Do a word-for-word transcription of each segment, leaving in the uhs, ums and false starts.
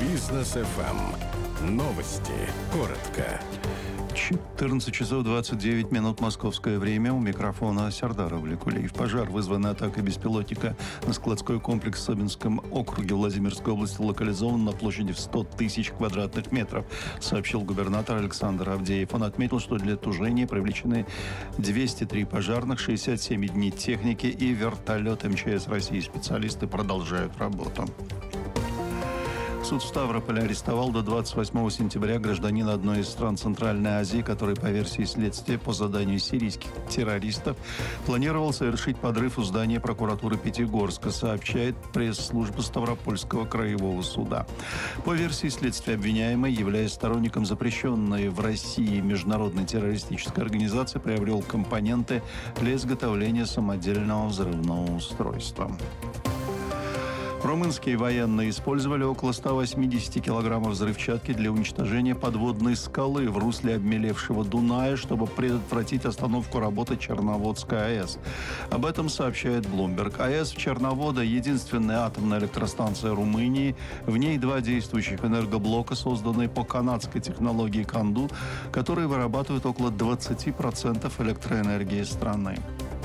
Бизнес эф эм. Новости. Коротко. четырнадцать часов двадцать девять минут московское время. У микрофона Сердар Авликулиев. Пожар, вызванный атакой беспилотника на складской комплекс в Собинском округе Владимирской области, локализован на площади в сто тысяч квадратных метров, сообщил губернатор Александр Авдеев. Он отметил, что для тушения привлечены двести три пожарных, шестьдесят семь единиц техники и вертолет эм че эс России. Специалисты продолжают работу. Суд в Ставрополе арестовал до двадцать восьмого сентября гражданина одной из стран Центральной Азии, который, по версии следствия, по заданию сирийских террористов, планировал совершить подрыв у здания прокуратуры Пятигорска, сообщает пресс-служба Ставропольского краевого суда. По версии следствия, обвиняемый, являясь сторонником запрещенной в России международной террористической организации, приобрел компоненты для изготовления самодельного взрывного устройства. Румынские военные использовали около ста восьмидесяти килограммов взрывчатки для уничтожения подводной скалы в русле обмелевшего Дуная, чтобы предотвратить остановку работы Черноводской АЭС. Об этом сообщает Bloomberg. АЭС в Черновода – единственная атомная электростанция Румынии. В ней два действующих энергоблока, созданные по канадской технологии Канду, которые вырабатывают около двадцати процентов электроэнергии страны.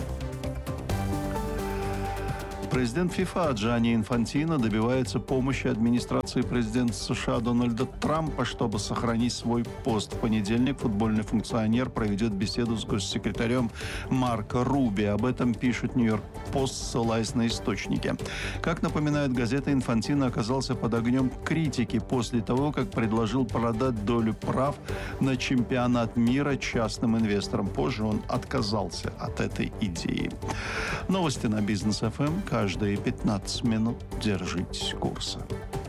Президент ФИФА Джанни Инфантино добивается помощи администрации президента США Дональда Трампа, чтобы сохранить свой пост. В понедельник футбольный функционер проведет беседу с госсекретарем Марко Руби. Об этом пишет Нью-Йорк Пост, ссылаясь на источники. Как напоминает газета, Инфантино оказался под огнем критики после того, как предложил продать долю прав на чемпионат мира частным инвесторам. Позже он отказался от этой идеи. Новости на Бизнес эф эм. Каждые пятнадцать минут держитесь курса.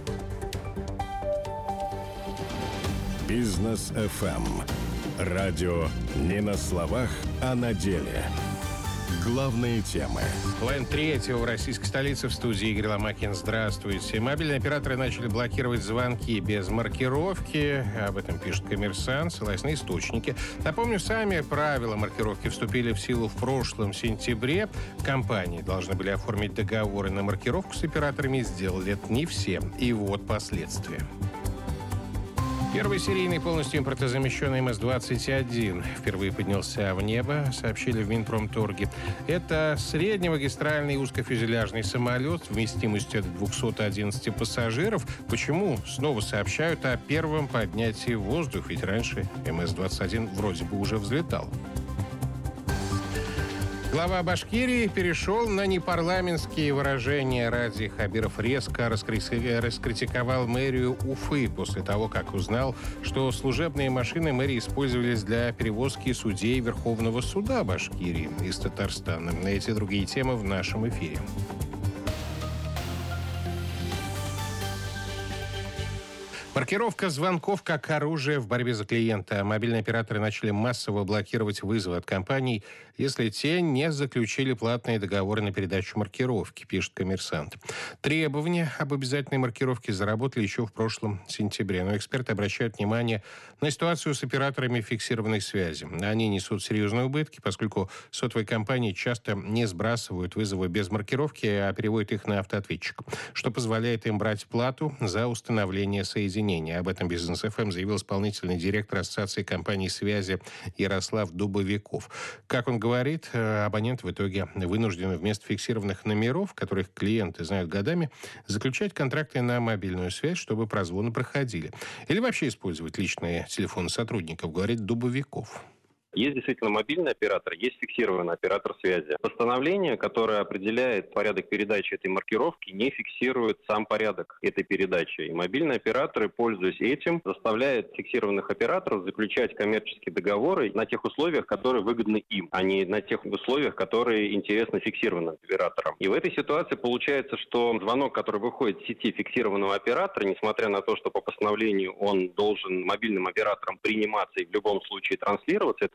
Бизнес эф эм. Радио не на словах, а на деле. Главные темы. Половина третьего в российской столице. В студии Игорь Ломакин. Здравствуйте. Мобильные операторы начали блокировать звонки без маркировки. Об этом пишет «Коммерсант», ссылаясь на источники. Напомню, сами правила маркировки вступили в силу в прошлом сентябре. Компании должны были оформить договоры на маркировку с операторами. Сделали это не все. И вот последствия. Первый серийный полностью импортозамещенный эм эс двадцать один впервые поднялся в небо, сообщили в Минпромторге. Это среднемагистральный узкофюзеляжный самолет вместимостью до двухсот одиннадцати пассажиров. Почему снова сообщают о первом поднятии в воздух? Ведь раньше эм эс двадцать один вроде бы уже взлетал. Глава Башкирии перешел на непарламентские выражения. Ради Хабиров резко раскритиковал мэрию Уфы после того, как узнал, что служебные машины мэрии использовались для перевозки судей Верховного суда Башкирии из Татарстана. На эти и другие темы в нашем эфире. Маркировка звонков как оружие в борьбе за клиента. Мобильные операторы начали массово блокировать вызовы от компаний, если те не заключили платные договоры на передачу маркировки, пишет «Коммерсант». Требования об обязательной маркировке заработали еще в прошлом сентябре, но эксперты обращают внимание на ситуацию с операторами фиксированной связи. Они несут серьезные убытки, поскольку сотовые компании часто не сбрасывают вызовы без маркировки, а переводят их на автоответчик, что позволяет им брать плату за установление соединения. Об этом Бизнес эф эм заявил исполнительный директор Ассоциации компаний связи Ярослав Дубовиков. Как он говорит, абонент в итоге вынужден вместо фиксированных номеров, которых клиенты знают годами, заключать контракты на мобильную связь, чтобы прозвоны проходили. Или вообще использовать личные телефоны сотрудников, говорит Дубовиков. Есть действительно мобильный оператор, есть фиксированный оператор связи. Постановление, которое определяет порядок передачи этой маркировки, не фиксирует сам порядок этой передачи. И мобильные операторы, пользуясь этим, заставляют фиксированных операторов заключать коммерческие договоры на тех условиях, которые выгодны им, а не на тех условиях, которые интересны фиксированным операторам. И в этой ситуации получается, что звонок, который выходит с сети фиксированного оператора, несмотря на то, что по постановлению он должен мобильным операторам приниматься и в любом случае транслироваться, это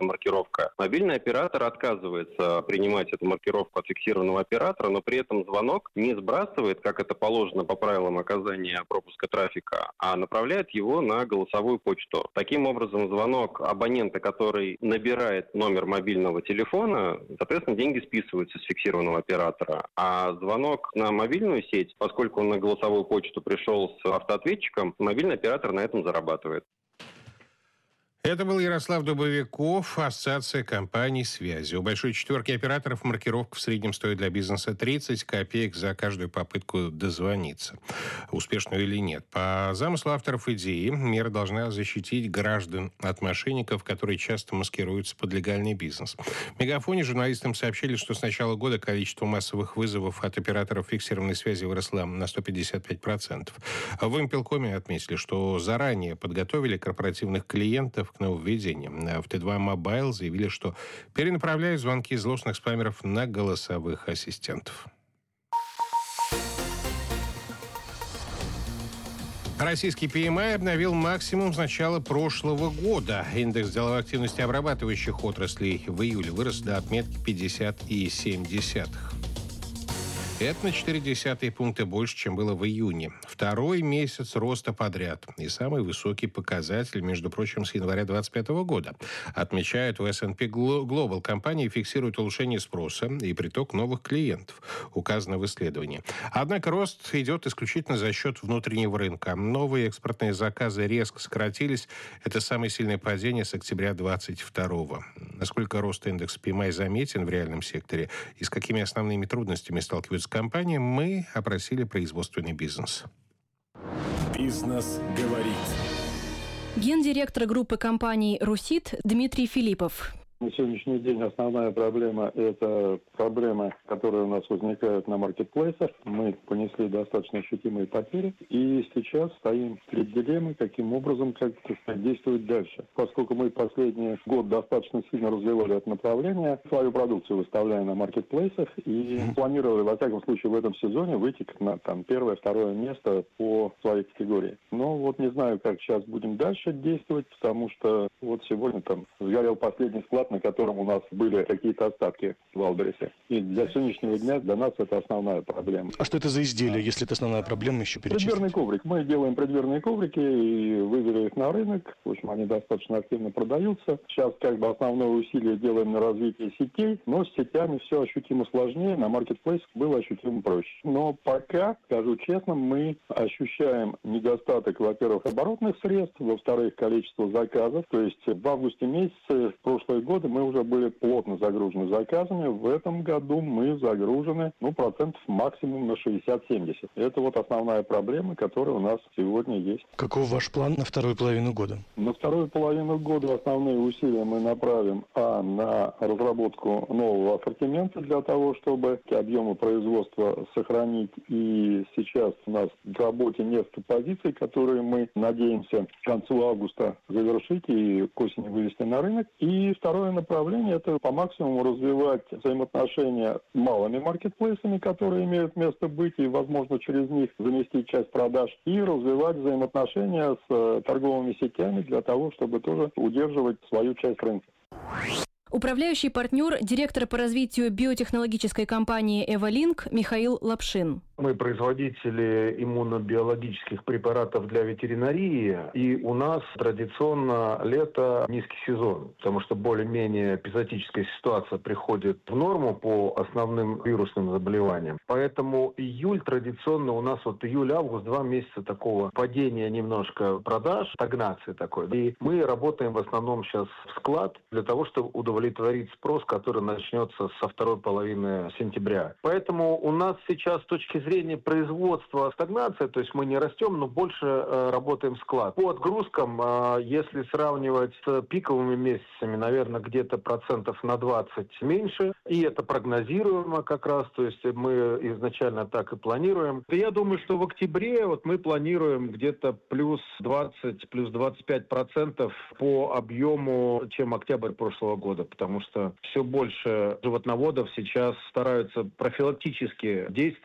эта маркировка. Мобильный оператор отказывается принимать эту маркировку от фиксированного оператора, но при этом звонок не сбрасывает, как это положено по правилам оказания пропуска трафика, а направляет его на голосовую почту. Таким образом, звонок абонента, который набирает номер мобильного телефона, соответственно, деньги списываются с фиксированного оператора. А звонок на мобильную сеть, поскольку он на голосовую почту пришел с автоответчиком, мобильный оператор на этом зарабатывает. Это был Ярослав Дубовиков, Ассоциация компаний связи. У большой четверки операторов маркировка в среднем стоит для бизнеса тридцать копеек за каждую попытку дозвониться. Успешную или нет. По замыслу авторов идеи, мера должна защитить граждан от мошенников, которые часто маскируются под легальный бизнес. В Мегафоне журналистам сообщили, что с начала года количество массовых вызовов от операторов фиксированной связи выросло на сто пятьдесят пять процентов. В Импелкоме отметили, что заранее подготовили корпоративных клиентов к нововведениям. В Т два Mobile заявили, что перенаправляют звонки злостных спамеров на голосовых ассистентов. Российский Пи Эм Ай обновил максимум с начала прошлого года. Индекс деловой активности обрабатывающих отраслей в июле вырос до отметки пятьдесят целых семь десятых. Это на четыре десятых пункта больше, чем было в июне. Второй месяц роста подряд. И самый высокий показатель, между прочим, с января двадцать пятого года. Отмечают в эс энд пи Global. Компании фиксируют улучшение спроса и приток новых клиентов, указано в исследовании. Однако рост идет исключительно за счет внутреннего рынка. Новые экспортные заказы резко сократились. Это самое сильное падение с октября двадцать второго. Насколько рост индекса Пи Эм Ай заметен в реальном секторе и с какими основными трудностями сталкиваются компании, мы опросили производственный бизнес. Бизнес говорит. Гендиректор группы компаний «Русит» Дмитрий Филиппов. На сегодняшний день основная проблема – это проблема, которая у нас возникает на маркетплейсах. Мы понесли достаточно ощутимые потери, и сейчас стоим перед дилеммой, каким образом, как действовать дальше. Поскольку мы последний год достаточно сильно развивали это направление, свою продукцию выставляем на маркетплейсах и планировали, во всяком случае, в этом сезоне выйти на там, первое, второе место по своей категории. Но вот не знаю, как сейчас будем дальше действовать, потому что вот сегодня там сгорел последний склад, на котором у нас были какие-то остатки в Валбересе. И для сегодняшнего дня для нас это основная проблема. А что это за изделие, если это основная проблема, еще перечислить? Преддверный коврик. Мы делаем преддверные коврики и вывели их на рынок. В общем, они достаточно активно продаются. Сейчас как бы основное усилие делаем на развитие сетей, но с сетями все ощутимо сложнее. На маркетплейсах было ощутимо проще. Но пока, скажу честно, мы ощущаем недостаток, во-первых, оборотных средств, во-вторых, количество заказов. То есть в августе месяце в прошлые годы мы уже были плотно загружены заказами. В этом году мы загружены, ну, процентов максимум на шестьдесят-семьдесят. Это вот основная проблема, которая у нас сегодня есть. Каков ваш план на вторую половину года? На вторую половину года основные усилия мы направим а, на разработку нового ассортимента для того, чтобы объемы производства сохранить. И сейчас у нас в работе несколько позиций, которые мы надеемся к концу августа завершить и к осени вывести на рынок. И второе направление – это по максимуму развивать взаимоотношения с малыми маркетплейсами, которые имеют место быть, и, возможно, через них заместить часть продаж, и развивать взаимоотношения с торговыми сетями для того, чтобы тоже удерживать свою часть рынка. Управляющий партнер, директор по развитию биотехнологической компании «Эволинк» Михаил Лапшин. Мы производители иммунобиологических препаратов для ветеринарии, и у нас традиционно лето низкий сезон, потому что более-менее эпизодическая ситуация приходит в норму по основным вирусным заболеваниям. Поэтому июль традиционно у нас вот июль-август, два месяца такого падения немножко продаж, стагнации такой. И мы работаем в основном сейчас в склад для того, чтобы удовлетворить спрос, который начнется со второй половины сентября. Поэтому у нас сейчас с точки зрения производства стагнация, то есть мы не растем, но больше э, работаем в склад. По отгрузкам, э, если сравнивать с пиковыми месяцами, наверное, где-то процентов на двадцать меньше, и это прогнозируемо как раз, то есть мы изначально так и планируем. И я думаю, что в октябре вот мы планируем где-то плюс двадцать, плюс двадцать пять процентов по объему, чем октябрь прошлого года, потому что все больше животноводов сейчас стараются профилактически действовать.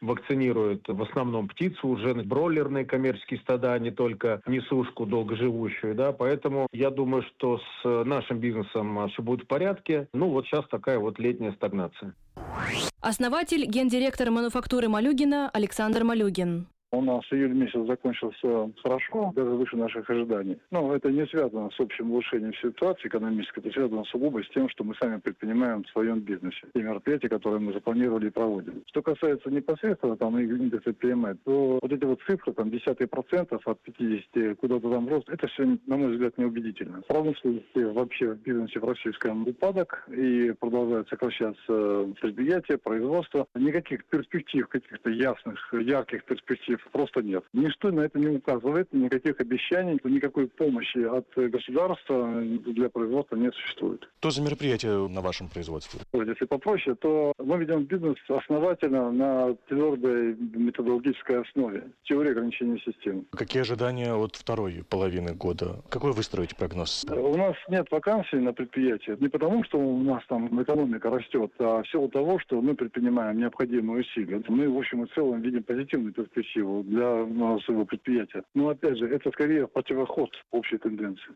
вакцинируют в основном птицу, уже бройлерные коммерческие стада, а не только несушку долгоживущую, да, поэтому я думаю, что с нашим бизнесом все будет в порядке. Ну, вот сейчас такая вот летняя стагнация. Основатель, гендиректор мануфактуры Малюгина Александр Малюгин. У нас июль месяц закончился хорошо, даже выше наших ожиданий. Но это не связано с общим улучшением ситуации экономической, это связано сугубо с тем, что мы сами предпринимаем в своем бизнесе. Те мероприятия, которые мы запланировали и проводим. Что касается непосредственно там индекса пи эм ай, то вот эти вот цифры, там, десятые процентов от пятидесяти куда-то там рост, это все, на мой взгляд, неубедительно. Промышленности вообще в бизнесе в российском упадок и продолжают сокращаться предприятия, производство. Никаких перспектив, каких-то ясных, ярких перспектив просто нет. Ничто на это не указывает, никаких обещаний, никакой помощи от государства для производства не существует. Что за мероприятие на вашем производстве? Если попроще, то мы ведем бизнес основательно на твердой методологической основе. Теория ограничения системы. Какие ожидания от второй половины года? Какой вы строите прогноз? У нас нет вакансий на предприятии. Не потому, что у нас там экономика растет, а в силу того, что мы предпринимаем необходимые усилия. Мы, в общем и целом, видим позитивную перспективу для своего предприятия. Но, опять же, это скорее противоход общей тенденции.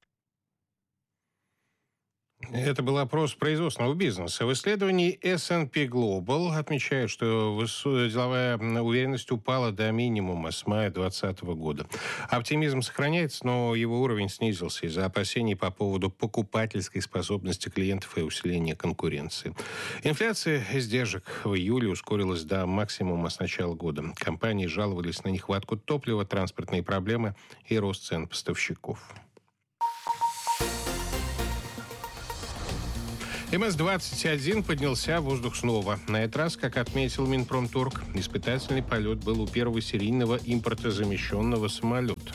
Это был опрос производственного бизнеса. В исследовании эс энд пи Global отмечают, что деловая уверенность упала до минимума с мая две тысячи двадцатого года. Оптимизм сохраняется, но его уровень снизился из-за опасений по поводу покупательской способности клиентов и усиления конкуренции. Инфляция издержек в июле ускорилась до максимума с начала года. Компании жаловались на нехватку топлива, транспортные проблемы и рост цен поставщиков. эм эс двадцать один поднялся в воздух снова. На этот раз, как отметил Минпромторг, испытательный полет был у первого серийного импортозамещенного самолета.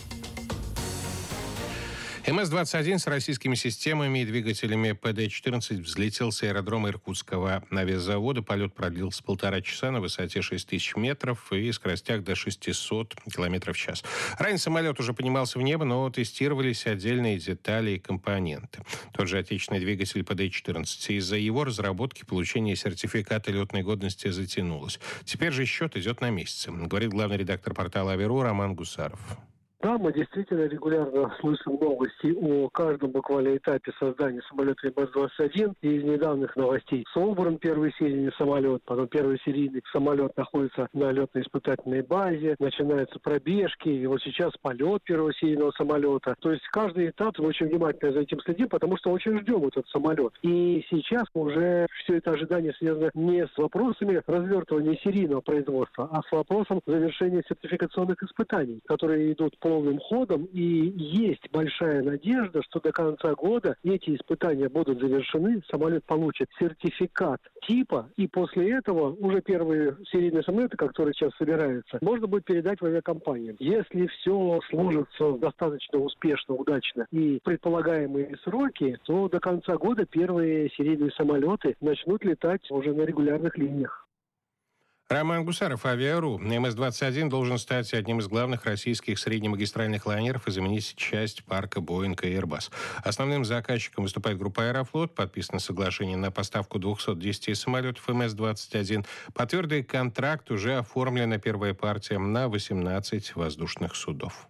эм эс двадцать один с российскими системами и двигателями пэ дэ четырнадцать взлетел с аэродрома Иркутского авиазавода. Полет продлился полтора часа на высоте шесть тысяч метров и скоростях до шестьсот километров в час. Ранее самолет уже поднимался в небо, но тестировались отдельные детали и компоненты. Тот же отечественный двигатель пэ дэ четырнадцать. Из-за его разработки получение сертификата летной годности затянулось. Теперь же счет идет на месяцы, говорит главный редактор портала «Аверу» Роман Гусаров. Да, мы действительно регулярно слышим новости о каждом буквально этапе создания самолета эм эс двадцать один. И из недавних новостей собран первый серийный самолет, потом первый серийный самолет находится на летно-испытательной базе, начинаются пробежки, и вот сейчас полет первого серийного самолета. То есть каждый этап мы очень внимательно за этим следим, потому что очень ждем этот самолет. И сейчас уже все это ожидание связано не с вопросами развертывания серийного производства, а с вопросом завершения сертификационных испытаний, которые идут по полным ходом, и есть большая надежда, что до конца года эти испытания будут завершены, самолет получит сертификат типа, и после этого уже первые серийные самолеты, которые сейчас собираются, можно будет передать в авиакомпанию. Если все сложится достаточно успешно, удачно и предполагаемые сроки, то до конца года первые серийные самолеты начнут летать уже на регулярных линиях. Роман Гусаров, Авиару. эм эс двадцать один должен стать одним из главных российских среднемагистральных лайнеров и заменить часть парка Boeing и Airbus. Основным заказчиком выступает группа «Аэрофлот». Подписано соглашение на поставку двухсот десяти самолетов эм эс двадцать один. По твердый контракт уже оформлена первая партия на восемнадцать воздушных судов.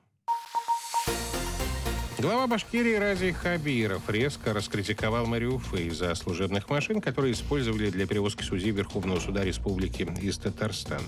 Глава Башкирии Рази Хабиров резко раскритиковал мэрию Уфы из-за служебных машин, которые использовали для перевозки судей Верховного суда Республики из Татарстана.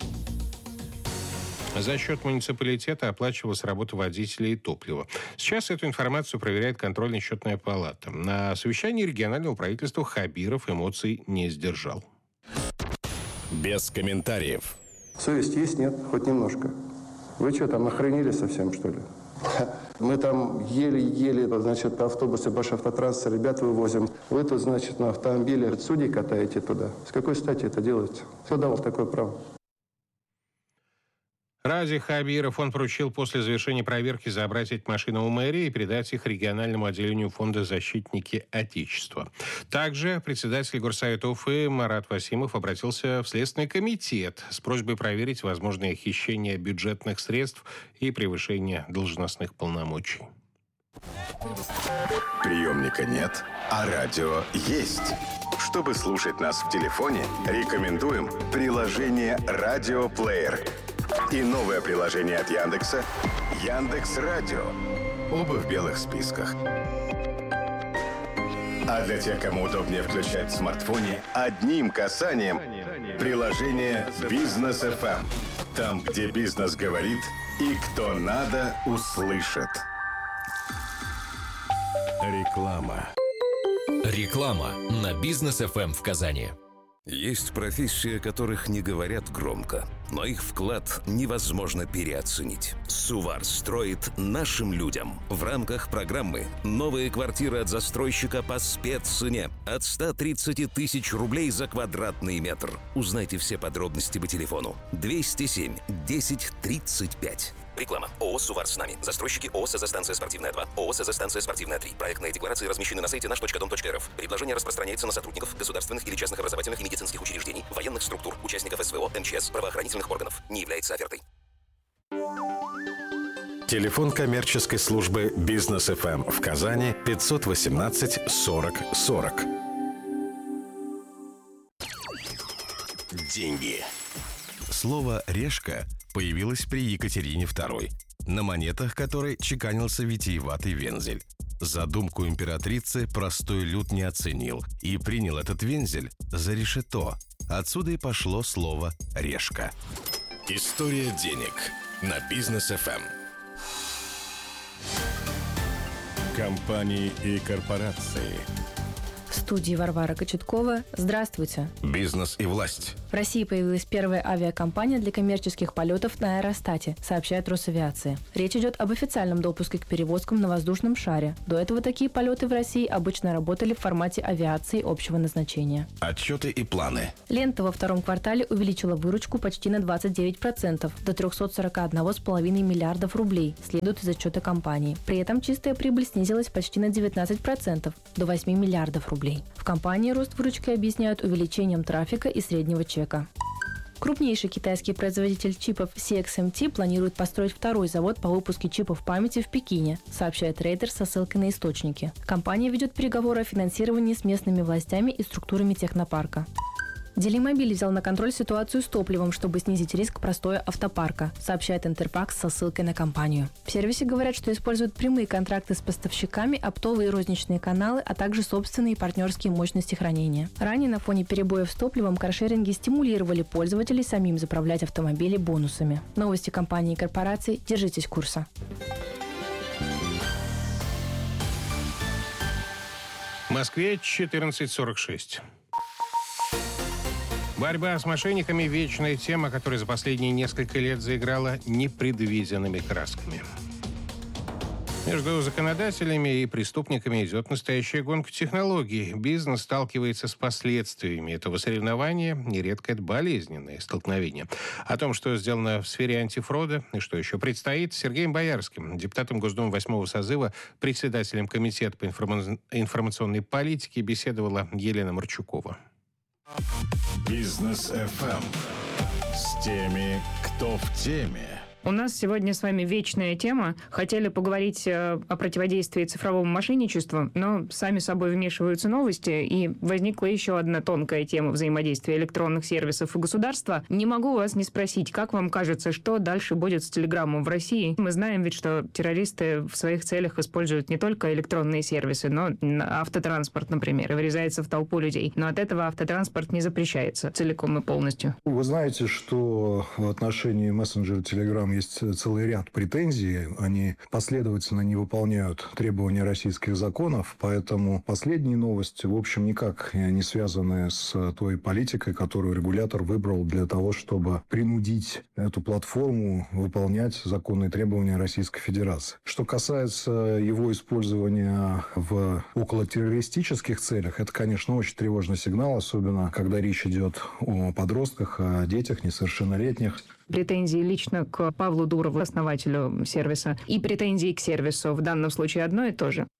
За счет муниципалитета оплачивалась работа водителей и топлива. Сейчас эту информацию проверяет контрольно-счетная палата. На совещании регионального правительства Хабиров эмоций не сдержал. Без комментариев. Совесть есть? Нет? Хоть немножко. Вы что, там охренели совсем, что ли? Мы там еле-еле, значит, автобусы, Башавтотранс, ребят вывозим. Вы тут, значит, на автомобиле судей катаете туда. С какой стати это делаете? Кто дал такое право? Рази Хабиров, он поручил после завершения проверки забрать эти машины у мэрии и передать их региональному отделению фонда «Защитники Отечества». Также председатель Горсовета Уфы Марат Васимов обратился в Следственный комитет с просьбой проверить возможное хищение бюджетных средств и превышение должностных полномочий. Приемника нет, а радио есть. Чтобы слушать нас в телефоне, рекомендуем приложение «Радиоплеер» и новое приложение от Яндекса «Яндекс.Радио». Оба в белых списках. А для тех, кому удобнее включать в смартфоне, одним касанием приложение «Бизнес эф эм». Там, где бизнес говорит и кто надо, услышит. Реклама. Реклама на Бизнес эф эм в Казани. Есть профессии, о которых не говорят громко, но их вклад невозможно переоценить. Сувар строит нашим людям в рамках программы «Новые квартиры от застройщика по спеццене» от ста тридцати тысяч рублей за квадратный метр. Узнайте все подробности по телефону двести семь десять тридцать пять. Реклама. ООО «Сувар с нами». Застройщики ООО «СЗ-станция спортивная два», ООО «СЗ-станция спортивная три». Проектные декларации размещены на сайте наш точка дом точка эр эф. Предложение распространяется на сотрудников государственных или частных образовательных и медицинских учреждений, военных структур, участников эс вэ о, эм че эс, правоохранительных органов. Не является офертой. Телефон коммерческой службы «Бизнес эф эм» в Казани пятьсот восемнадцать сорок сорок. Деньги. Слово «решка» появилось при Екатерине второй, на монетах которой чеканился витиеватый вензель. Задумку императрицы простой люд не оценил и принял этот вензель за решето. Отсюда и пошло слово «решка». История денег на Бизнес эф эм. Компании и корпорации. В студии Варвара Кочеткова. Здравствуйте. Бизнес и власть. В России появилась первая авиакомпания для коммерческих полетов на аэростате, сообщает Росавиация. Речь идет об официальном допуске к перевозкам на воздушном шаре. До этого такие полеты в России обычно работали в формате авиации общего назначения. Отчеты и планы. Лента во втором квартале увеличила выручку почти на двадцать девять процентов, до трехсот сорока одного целых пяти десятых миллиардов рублей, следует из отчета компании. При этом чистая прибыль снизилась почти на девятнадцать процентов, до восьми миллиардов рублей. В компании рост выручки объясняют увеличением трафика и среднего чека. Крупнейший китайский производитель чипов си экс эм ти планирует построить второй завод по выпуску чипов памяти в Пекине, сообщает Reuters со ссылкой на источники. Компания ведет переговоры о финансировании с местными властями и структурами технопарка. Делимобиль взял на контроль ситуацию с топливом, чтобы снизить риск простоя автопарка, сообщает Интерфакс со ссылкой на компанию. В сервисе говорят, что используют прямые контракты с поставщиками, оптовые и розничные каналы, а также собственные партнерские мощности хранения. Ранее на фоне перебоев с топливом каршеринги стимулировали пользователей самим заправлять автомобили бонусами. Новости компании и корпораций. Держитесь курса. В Москве четырнадцать сорок шесть. Борьба с мошенниками – вечная тема, которая за последние несколько лет заиграла непредвиденными красками. Между законодателями и преступниками идет настоящая гонка технологий. Бизнес сталкивается с последствиями этого соревнования, нередко это болезненное столкновение. О том, что сделано в сфере антифрода и что еще предстоит, с Сергеем Боярским, депутатом Госдумы восьмого созыва, председателем Комитета по информа- информационной политике, беседовала Елена Марчукова. Бизнес эф эм. С теми, кто в теме. У нас сегодня с вами вечная тема. Хотели поговорить о противодействии цифровому мошенничеству, но сами собой вмешиваются новости, и возникла еще одна тонкая тема взаимодействия электронных сервисов и государства. Не могу вас не спросить, как вам кажется, что дальше будет с Телеграмом в России? Мы знаем ведь, что террористы в своих целях используют не только электронные сервисы, но автотранспорт, например, и врезается в толпу людей. Но от этого автотранспорт не запрещается целиком и полностью. Вы знаете, что в отношении мессенджера Telegram есть целый ряд претензий. Они последовательно не выполняют требования российских законов, поэтому последние новости, в общем, никак не связаны с той политикой, которую регулятор выбрал для того, чтобы принудить эту платформу выполнять законные требования Российской Федерации. Что касается его использования в околотеррористических целях, это, конечно, очень тревожный сигнал, особенно когда речь идет о подростках, о детях несовершеннолетних. Претензии лично к Павлу Дурову, основателю сервиса, и претензии к сервису в данном случае одно и то же.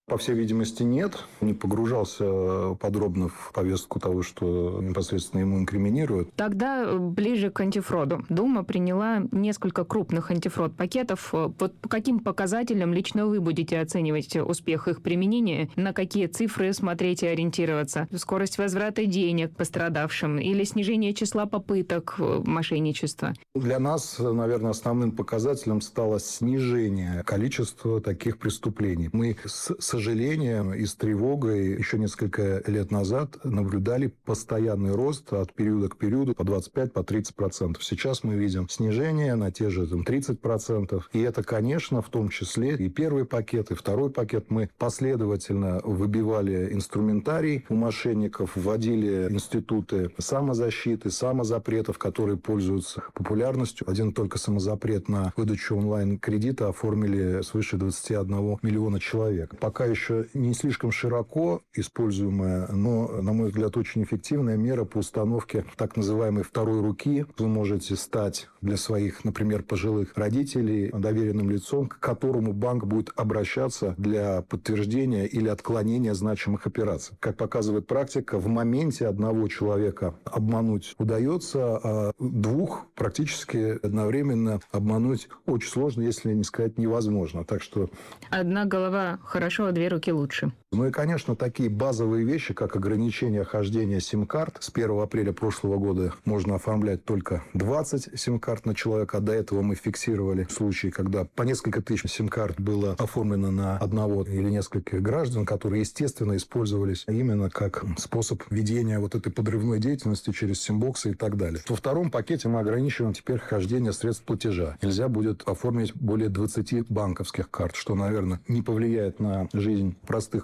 По всей видимости, нет. Не погружался подробно в повестку того, что непосредственно ему инкриминируют. Тогда ближе к антифроду. Дума приняла несколько крупных антифрод-пакетов. Вот по каким показателям лично вы будете оценивать успех их применения? На какие цифры смотреть и ориентироваться? Скорость возврата денег пострадавшим или снижение числа попыток мошенничества? Для нас, наверное, основным показателем стало снижение количества таких преступлений. Мы с сожалением и с тревогой еще несколько лет назад наблюдали постоянный рост от периода к периоду по двадцать пять - по тридцать процентов. Сейчас мы видим снижение на те же там, тридцать процентов. И это, конечно, в том числе и первый пакет, и второй пакет. Мы последовательно выбивали инструментарий у мошенников, вводили институты самозащиты, самозапретов, которые пользуются популярностью. Один только самозапрет на выдачу онлайн-кредита оформили свыше двадцати одного миллиона человек. Пока еще не слишком широко используемая, но, на мой взгляд, очень эффективная мера по установке так называемой второй руки. Вы можете стать для своих, например, пожилых родителей доверенным лицом, к которому банк будет обращаться для подтверждения или отклонения значимых операций. Как показывает практика, в моменте одного человека обмануть удается, а двух практически одновременно обмануть очень сложно, если не сказать невозможно. Так что... Одна голова хорошо, а две руки лучше. Ну и, конечно, такие базовые вещи, как ограничение хождения сим-карт. С первого апреля прошлого года можно оформлять только двадцать сим-карт на человека. А до этого мы фиксировали случаи, когда по несколько тысяч сим-карт было оформлено на одного или нескольких граждан, которые, естественно, использовались именно как способ ведения вот этой подрывной деятельности через симбоксы и так далее. Во втором пакете мы ограничиваем теперь хождение средств платежа. Нельзя будет оформить более двадцати банковских карт, что, наверное, не повлияет на жизнь простых